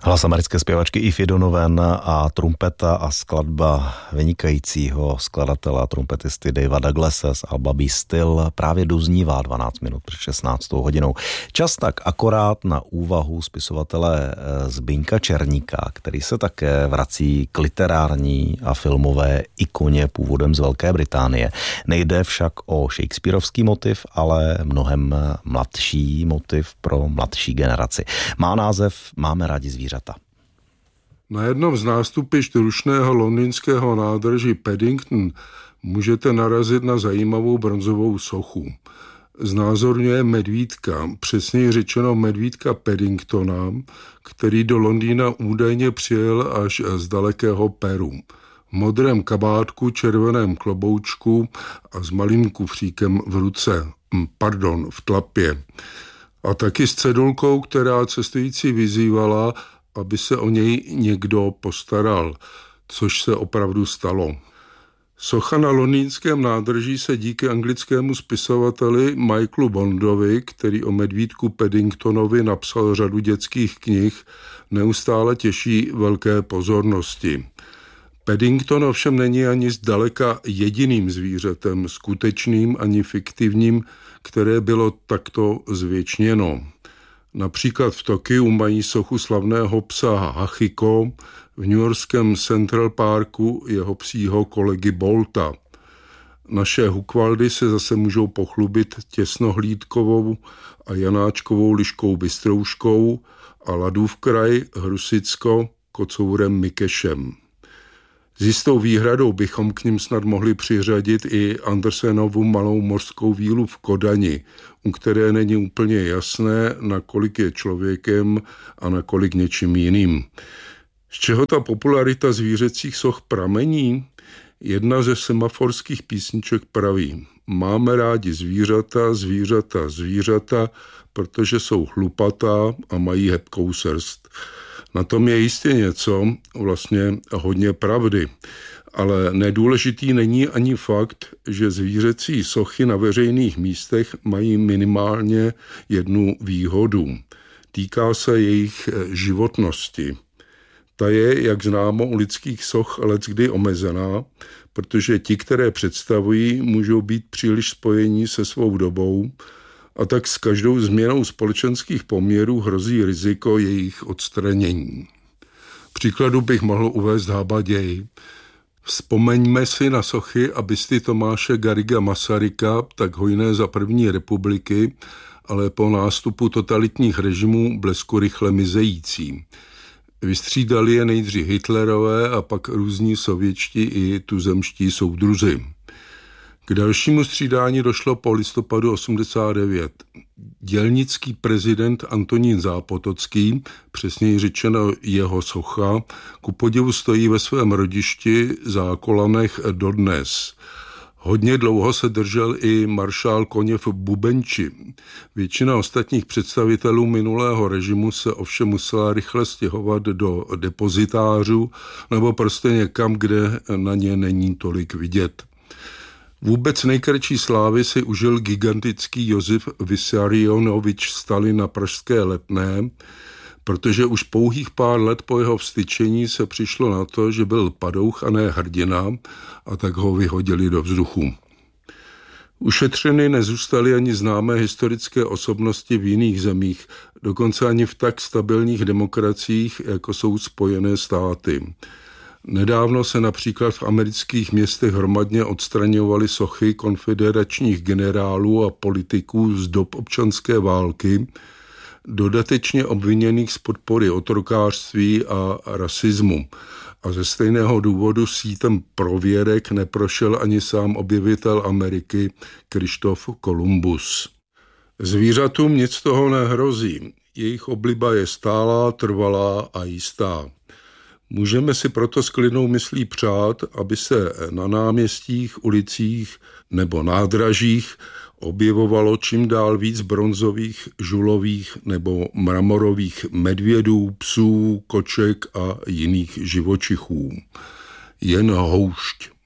Hlas americké zpěvačky Iffy Donovan a trumpeta a skladba vynikajícího skladatele a trumpetisty Davea Douglase z alba Be Still právě doznívá 12 minut před 16. hodinou. Čas tak akorát na úvahu spisovatele Zbyňka Černíka, který se také vrací k literární a filmové ikoně původem z Velké Británie. Nejde však o shakespearovský motiv, ale mnohem mladší motiv pro mladší generaci. Má název Máme rádi zvířata. Na jednom z nástupišť rušného londýnského nádraží Paddington můžete narazit na zajímavou bronzovou sochu. Znázorňuje medvídka, přesněji řečeno medvídka Paddingtona, který do Londýna údajně přijel až z dalekého Peru. V modrém kabátku, červeném kloboučku a s malým kufříkem v ruce, v tlapě. A taky s cedulkou, která cestující vyzývala, aby se o něj někdo postaral, což se opravdu stalo. Socha na londýnském nádraží se díky anglickému spisovateli Michaelu Bondovi, který o medvídku Paddingtonovi napsal řadu dětských knih, neustále těší velké pozornosti. Paddington ovšem není ani zdaleka jediným zvířetem, skutečným ani fiktivním, které bylo takto zvěčněno. Například v Tokiu mají sochu slavného psa Hachiko, v newyorském Central Parku jeho psího kolegy Bolta. Naše Hukvaldy se zase můžou pochlubit těsnohlídkovou a janáčkovou liškou Bystrouškou a Ladův kraj Hrusicko kocourem Mikešem. S jistou výhradou bychom k nim snad mohli přiřadit i Andersenovu malou mořskou vílu v Kodani, u které není úplně jasné, nakolik je člověkem a nakolik něčím jiným. Z čeho ta popularita zvířecích soch pramení? Jedna ze semaforských písniček praví: Máme rádi zvířata, zvířata, zvířata, protože jsou chlupatá a mají hebkou srst. Na tom je jistě něco, vlastně hodně pravdy, ale nedůležitý není ani fakt, že zvířecí sochy na veřejných místech mají minimálně jednu výhodu. Týká se jejich životnosti. Ta je, jak známo, u lidských soch leckdy omezená, protože ti, které představují, můžou být příliš spojení se svou dobou, a tak s každou změnou společenských poměrů hrozí riziko jejich odstranění. Příkladu bych mohl uvést Habaděj. Vzpomeňme si na sochy a bysty Tomáše Garriga Masaryka, tak hojné za první republiky, ale po nástupu totalitních režimů blesku rychle mizející. Vystřídali je nejdřív Hitlerové a pak různí sovětští i tuzemští soudruzi. K dalšímu střídání došlo po listopadu 89. Dělnický prezident Antonín Zápotocký, přesněji řečeno jeho socha, ku podivu stojí ve svém rodišti Zákolanech dodnes. Hodně dlouho se držel i maršál Koněv Bubenči. Většina ostatních představitelů minulého režimu se ovšem musela rychle stěhovat do depozitářů nebo prostě někam, kde na ně není tolik vidět. Vůbec nejkratší slávy si užil gigantický Josef Vissarionovič Stalin na pražské Letné, protože už pouhých pár let po jeho vstyčení se přišlo na to, že byl padouch a ne hrdina, a tak ho vyhodili do vzduchu. Ušetřeny nezůstaly ani známé historické osobnosti v jiných zemích, dokonce ani v tak stabilních demokraciích, jako jsou Spojené státy. Nedávno se například v amerických městech hromadně odstraňovaly sochy konfederačních generálů a politiků z dob občanské války, dodatečně obviněných z podpory otrokářství a rasismu. A ze stejného důvodu sítem prověrek neprošel ani sám objevitel Ameriky Krištof Kolumbus. Zvířatům nic toho nehrozí. Jejich obliba je stálá, trvalá a jistá. Můžeme si proto s klidnou myslí přát, aby se na náměstích, ulicích nebo nádražích objevovalo čím dál víc bronzových, žulových nebo mramorových medvědů, psů, koček a jiných živočichů. Jen houšť.